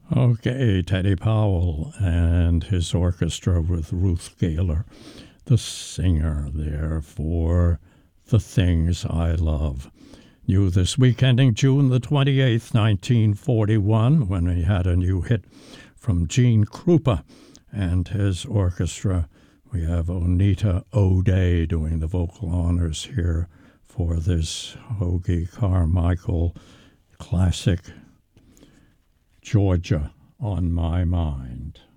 Okay, Teddy Powell and his orchestra with Ruth Gaylor, the singer there for The Things I Love. New this week, ending June the 28th, 1941, when he had a new hit from Gene Krupa and his orchestra. We have Onita O'Day doing the vocal honors here for this Hoagy Carmichael classic, Georgia on My Mind.